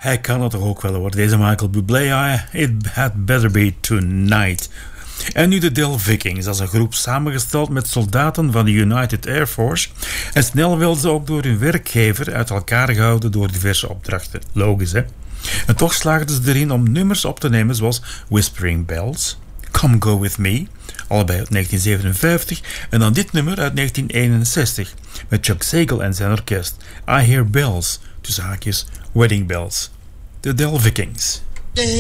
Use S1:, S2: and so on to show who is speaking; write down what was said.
S1: Hij kan het toch ook wel hoor. Deze Michael Bublé, It Had Better Be Tonight. En nu de Del Vikings. Dat is een groep samengesteld met soldaten van de United Air Force. En snel werden ze ook door hun werkgever uit elkaar gehouden door diverse opdrachten. Logisch, hè? En toch slaagden ze erin om nummers op te nemen zoals Whispering Bells, Come Go With Me, allebei uit 1957, en dan dit nummer uit 1961 met Chuck Sagel en zijn orkest, I Hear Bells, tussen haakjes Wedding Bells. De Del Vikings.